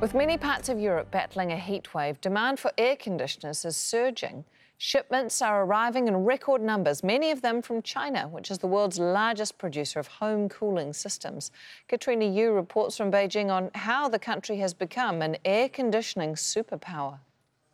With many parts of Europe battling a heatwave, demand for air conditioners is surging. Shipments are arriving in record numbers, many of them from China, which is the world's largest producer of home cooling systems. Katrina Yu reports from Beijing on how the country has become an air conditioning superpower.